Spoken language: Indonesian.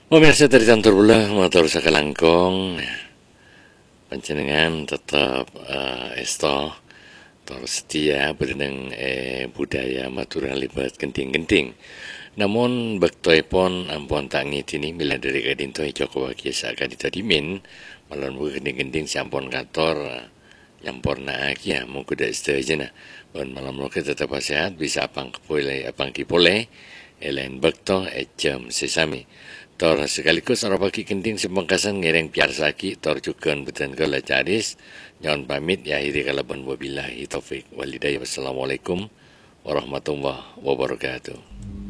Pemirsa dari Tantur Bula, motor sakalangkong, panjenengan tetap esto, tor setia berdeng budaya Madura libat genting-genting. Namun bektoipon ampun tangi tini mila dari kadinto Joko Wakiasa kadita dimin, malon buka genting-genting sampun kantor, nyamporna akia mau kuda istajana. Bon malam lo tetap sehat bisa apang kipole, elain bekto jam sesami. Tor sekaligus orang bagi kenting sepengkasan ngereng piarsaki tor jukan beten kala caris nyon pamit ya akhiri kalaban wabillahi taufik walidayah wassalamualaikum warahmatullahi wabarakatuh.